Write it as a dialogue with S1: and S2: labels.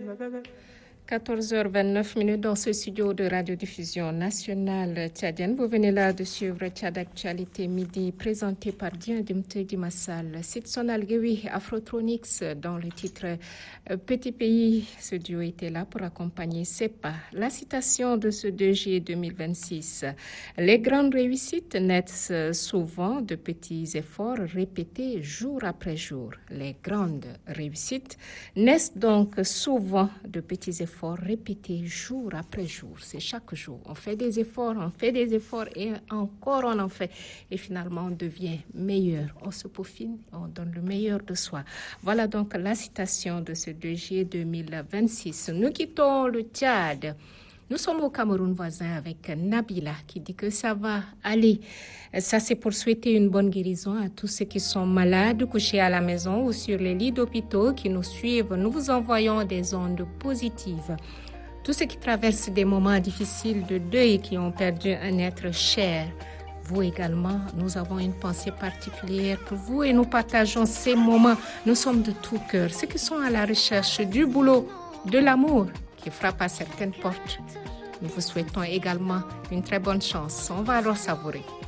S1: 14h29 dans ce studio de radiodiffusion nationale tchadienne. Vous venez là de suivre Tchad Actualité Midi, présenté par Dimte Dimassal. C'est son algérie Afrotronics dans le titre Petit Pays. Ce duo était là pour accompagner SEPA. La citation de ce 2 juillet 2026. Les grandes réussites naissent souvent de petits efforts répétés jour après jour. Les grandes réussites naissent donc souvent de petits efforts répétés jour après jour. C'est chaque jour. On fait des efforts et encore on en fait. Et finalement, on devient meilleur. On se peaufine, on donne le meilleur de soi. Voilà donc la citation de ce 2 juillet 2026. Nous quittons le Tchad. Nous sommes au Cameroun voisin avec Nabila qui dit que ça va aller. Ça, c'est pour souhaiter une bonne guérison à tous ceux qui sont malades, couchés à la maison ou sur les lits d'hôpitaux qui nous suivent. Nous vous envoyons des ondes positives. Tous ceux qui traversent des moments difficiles de deuil, qui ont perdu un être cher. Vous également, nous avons une pensée particulière pour vous et nous partageons ces moments. Nous sommes de tout cœur. Ceux qui sont à la recherche du boulot, de l'amour, qui frappe à certaines portes. Nous vous souhaitons également une très bonne chance. On va alors savourer.